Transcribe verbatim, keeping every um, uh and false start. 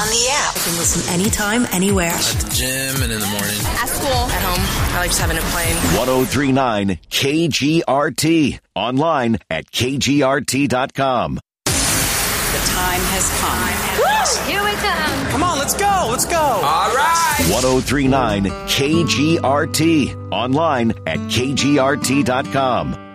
on the app. You can listen anytime, anywhere. At the gym and in the morning. At school. At home. I like just having it playing. ten thirty-nine K G R T. Online at K G R T dot com. The time has come. Woo! Here we come. Come on, let's go. Let's go. All right. ten thirty-nine K G R T. Online at K G R T dot com.